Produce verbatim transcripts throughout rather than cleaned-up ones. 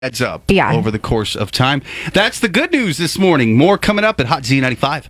adds up Yeah. over the course of time. That's the good news this morning. More coming up at Hot Z ninety-five.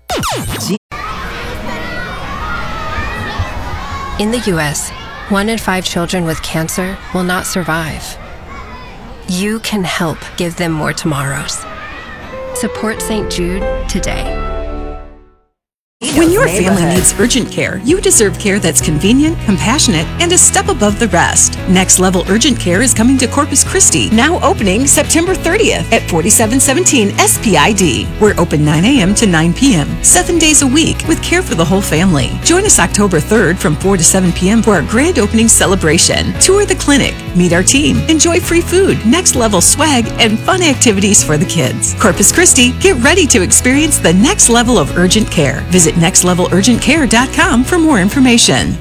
In the U S, one in five children with cancer will not survive. You can help give them more tomorrows. Support Saint Jude today. When your family needs urgent care, you deserve care that's convenient, compassionate, and a step above the rest. Next Level Urgent Care is coming to Corpus Christi, now opening September thirtieth at forty-seven seventeen S P I D. We're open nine a.m. to nine p.m., seven days a week, with care for the whole family. Join us October third from four to seven p.m. for our grand opening celebration. Tour the clinic, meet our team, enjoy free food, next level swag, and fun activities for the kids. Corpus Christi, get ready to experience the next level of urgent care. Visit next level urgent care dot com for more information.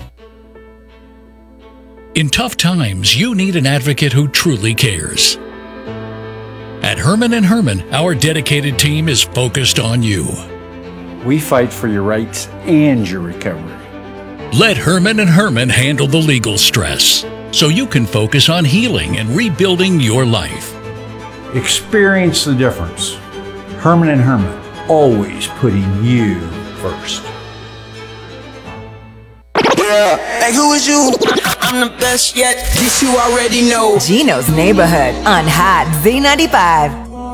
In tough times, you need an advocate who truly cares. At Herman and Herman, our dedicated team is focused on you. We fight for your rights and your recovery. Let Herman and Herman handle the legal stress so you can focus on healing and rebuilding your life. Experience the difference. Herman and Herman, always putting you first. Like who is you? I'm the best yet. This you already know. Gino's Neighborhood on Hot Z ninety-five.